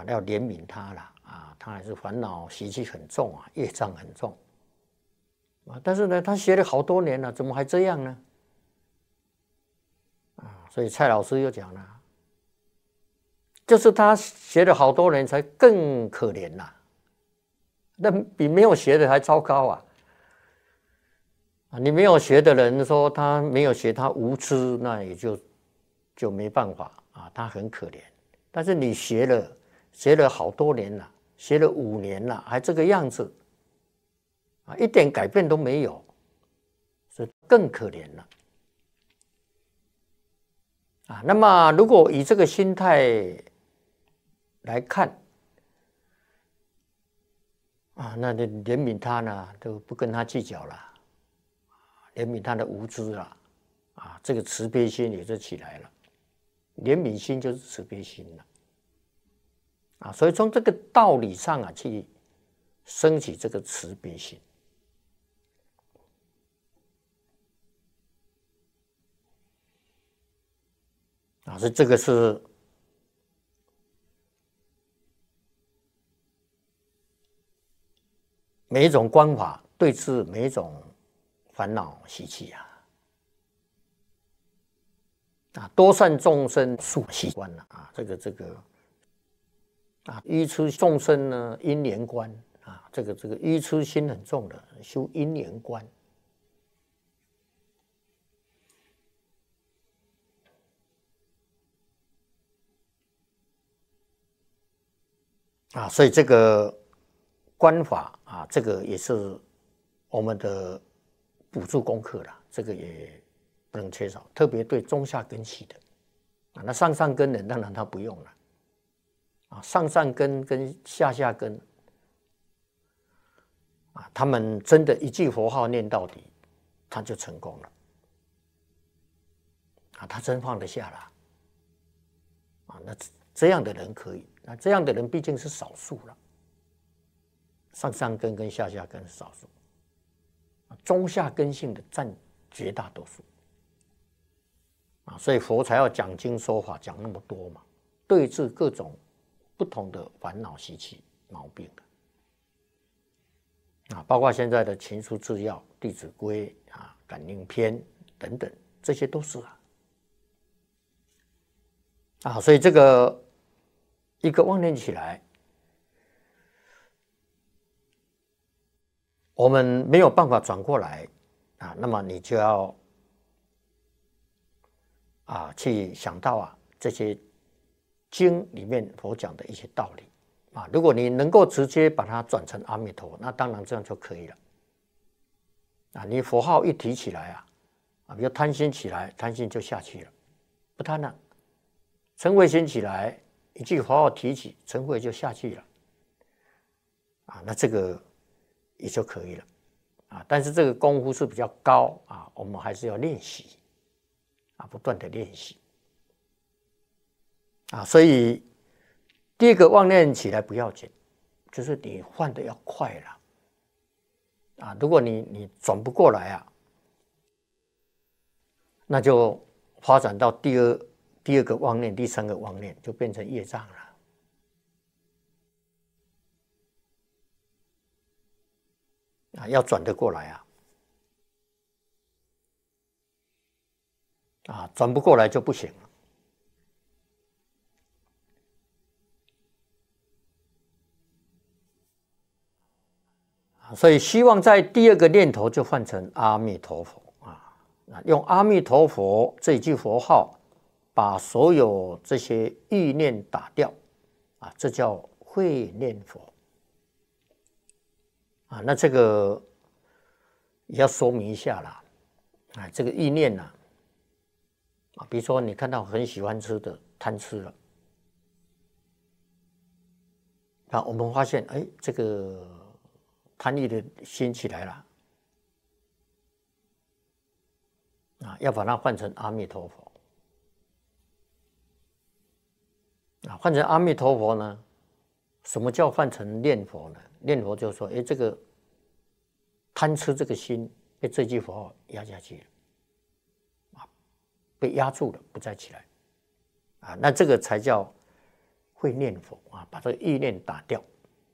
要怜悯他了他还是烦恼习气很重业障很重但是呢，他学了好多年了，怎么还这样呢？所以蔡老师又讲了，就是他学了好多年才更可怜啦，那比没有学的还糟糕你没有学的人说他没有学，他无知，那也就没办法他很可怜。但是你学了好多年了，学了5年了，还这个样子一点改变都没有，所以更可怜了那么如果以这个心态来看那就怜悯他呢，都不跟他计较了，怜悯他的无知了这个慈悲心也就起来了。怜悯心就是慈悲心了所以从这个道理上去升起这个慈悲心所以这个是每一种观法对治每一种烦恼习气多善众生速习观这个愚痴众生呢因缘观这个愚痴心很重的修因缘观所以这个观法这个也是我们的补助功课了，这个也不能缺少，特别对中下根系的那上上根人当然他不用了上上根跟下下根他们真的一句佛号念到底，他就成功了他真放得下了那这样的人可以，那这样的人毕竟是少数了，上上根跟下下根是少数，中下根性的占绝大多数所以佛才要讲经说法讲那么多嘛，对治各种不同的烦恼习气毛病包括现在的勤书治要、弟子规感应篇等等，这些都是所以这个一个妄念起来，我们没有办法转过来那么你就要去想到这些经里面佛讲的一些道理如果你能够直接把它转成阿弥陀，那当然这样就可以了你佛号一提起来比如贪心起来，贪心就下去了，不贪了；嗔恚心起来，一句佛号提起，嗔恚就下去了那这个也就可以了但是这个功夫是比较高我们还是要练习不断的练习所以第二个妄念起来不要紧，就是你换的要快了如果你转不过来那就发展到第二个妄念、第3个妄念，就变成业障了要转得过来转不过来就不行了所以希望在第2个念头就换成阿弥陀佛用阿弥陀佛这句佛号把所有这些欲念打掉这叫慧念佛那这个也要说明一下啦这个欲念比如说你看到很喜欢吃的贪吃了我们发现这个贪欲的心起来了要把它换成阿弥陀佛换成阿弥陀佛呢，什么叫换成念佛呢？念佛就是说这个贪吃这个心被这句佛号压下去了被压住了，不再起来那这个才叫会念佛啊，把这个意念打掉